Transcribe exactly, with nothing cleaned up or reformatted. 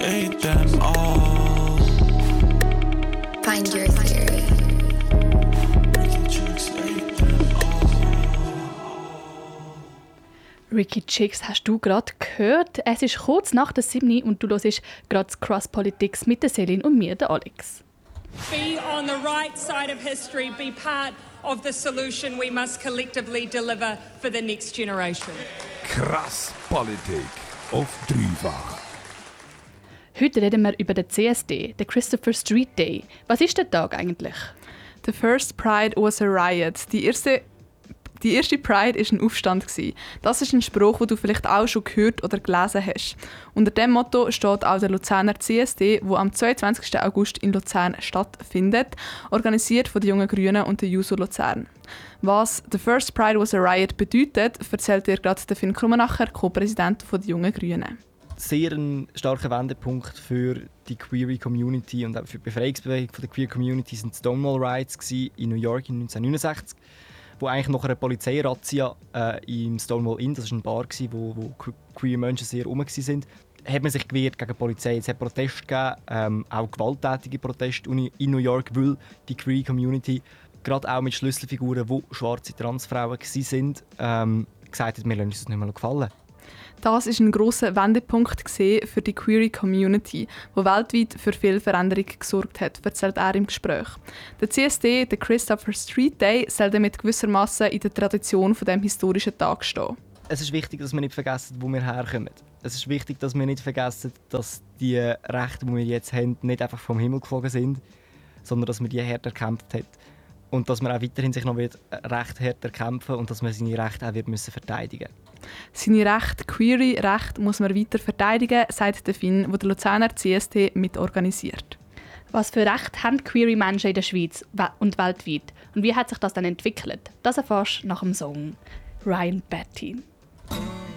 ate them all. Find your theory. Ricky Chicks ate them all. Ricky Chicks hast du gerade gehört. Es ist kurz nach der sieben und du hörst gerade Cross Politics mit der Celine und mir, der Alex. Be on the right side of history, be part of the solution we must collectively deliver for the next generation. Krass Politik auf dreifach. Heute reden wir über den C S D, den Christopher Street Day. Was ist der Tag eigentlich? The first Pride was a riot. Die erste, die erste Pride war ein Aufstand. Das ist ein Spruch, den du vielleicht auch schon gehört oder gelesen hast. Unter diesem Motto steht auch der Luzerner C S D, der am zweiundzwanzigsten August in Luzern stattfindet, organisiert von den Jungen Grünen und der Juso Luzern. Was «The First Pride was a Riot» bedeutet, erzählt dir gerade der Finn Krummenacher, Co-Präsident der Jungen Grünen. Sehr ein starker Wendepunkt für die Queer Community und auch für die Befreiungsbewegung der Queer Community sind die Stonewall Riots in New York in neunzehnhundertneunundsechzig, wo eigentlich nach einer Polizeirazzia äh, im Stonewall Inn, das war eine Bar, wo, wo queer Menschen sehr rum waren, hat man sich gewehrt gegen die Polizei. Es hat Proteste gegeben, ähm, auch gewalttätige Proteste in New York, weil die Queer Community gerade auch mit Schlüsselfiguren, die schwarze Transfrauen waren, ähm, gesagt hat, wir lassen uns das nicht mehr gefallen. Das war ein grosser Wendepunkt für die Queer Community, die weltweit für viel Veränderung gesorgt hat, erzählt er im Gespräch. Der C S D, der Christopher Street Day, soll damit gewissermaßen in der Tradition von dem historischen Tag stehen. Es ist wichtig, dass wir nicht vergessen, wo wir herkommen. Es ist wichtig, dass wir nicht vergessen, dass die Rechte, die wir jetzt haben, nicht einfach vom Himmel geflogen sind, sondern dass wir die hart erkämpft haben. Und dass man auch weiterhin sich noch recht hart erkämpfen und dass man seine Rechte auch wird müssen verteidigen muss. Seine Rechte, queere Rechte, muss man weiter verteidigen, sagt der Finn, der den Luzerner C S D mitorganisiert. Was für Rechte haben queere Menschen in der Schweiz und weltweit? Und wie hat sich das dann entwickelt? Das erfährst du nach dem Song Ryan Betty.